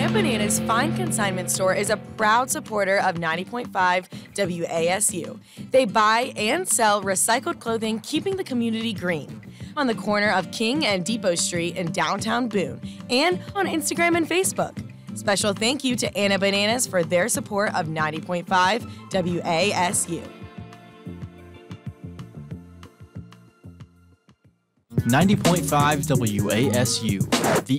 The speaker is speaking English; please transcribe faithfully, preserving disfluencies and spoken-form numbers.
Anna Bananas Fine Consignment Store is a proud supporter of ninety point five W A S U. They buy and sell recycled clothing, keeping the community green. On the corner of King and Depot Street in downtown Boone, and on Instagram and Facebook. Special thank you to Anna Bananas for their support of ninety point five W A S U. ninety point five W A S U, the